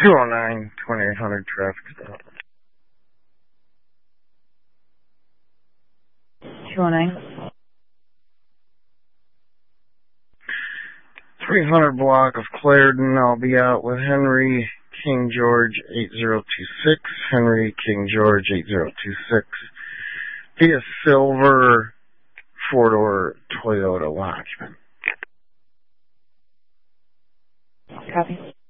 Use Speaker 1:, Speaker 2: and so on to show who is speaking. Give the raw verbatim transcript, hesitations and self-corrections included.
Speaker 1: two oh nine, twenty-eight hundred traffic stop.
Speaker 2: two oh nine.
Speaker 1: three hundred block of Clarendon. I'll be out with Henry King George eight zero two six. Henry King George eight zero two six. Via silver four-door Toyota Watchman.
Speaker 2: Copy.